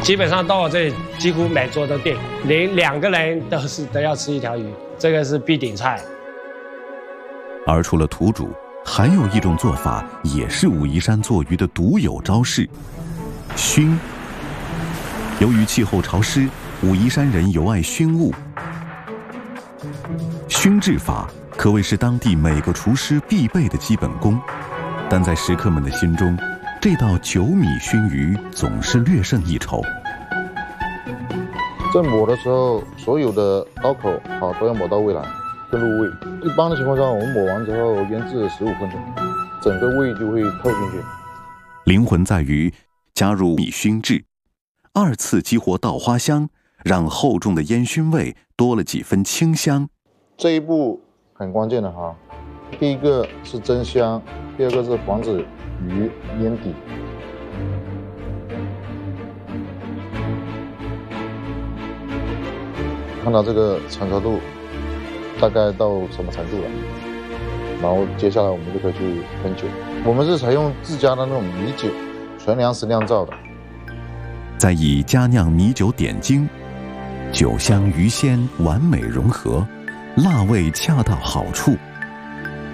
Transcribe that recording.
基本上到我这里，几乎每桌都订，连2个人都要吃1条鱼，这个是必顶菜。 而除了土煮，还有一种做法，也是武夷山做鱼的独有招式——熏。由于气候潮湿，武夷山人尤爱熏物。熏制法可谓是当地每个厨师必备的基本功，但在食客们的心中，这道9米熏鱼总是略胜一筹。 在抹的时候，所有的刀口都要抹到位来，更入味。一般的情况下，我们抹完之后腌制15分钟，整个味就会透进去。 灵魂在于加入米熏制，2次激活稻花香，让厚重的烟熏味多了几分清香。 这一步很关键的哈，第一个是增香，第二个是防止鱼烟底。看到这个成熟度大概到什么程度了，然后接下来我们就可以去喷酒。我们是采用自家的那种米酒，纯粮食酿造的， 再以佳酿米酒点睛，酒香鱼鲜完美融合，辣味恰到好处。